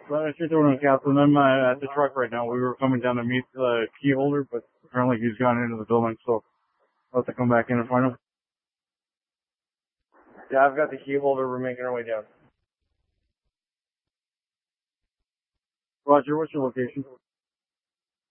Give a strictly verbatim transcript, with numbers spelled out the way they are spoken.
Well, I think they're on Captain. I'm uh, at the truck right now. We were coming down to meet the key holder, but apparently he's gone into the building, so I'll have to come back in and find him. Yeah, I've got the key holder. We're making our way down. Roger, what's your location?